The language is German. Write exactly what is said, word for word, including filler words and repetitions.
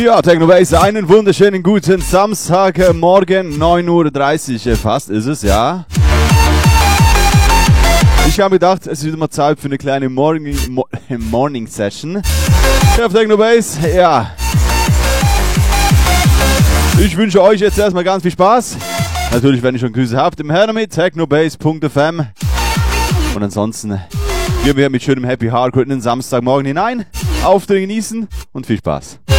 Ja, Technobase, einen wunderschönen guten Samstagmorgen, neun Uhr dreißig, fast ist es, ja. Ich habe gedacht, es ist wieder mal Zeit für eine kleine Morning, Mo Morning Session. Ja, auf Technobase, ja. Ich wünsche euch jetzt erstmal ganz viel Spaß. Natürlich, wenn ihr schon Grüße habt, im Her mit technobase punkt f m. Und ansonsten gehen wir mit schönem Happy Hardcore in den Samstagmorgen hinein. Auf den genießen und viel Spaß.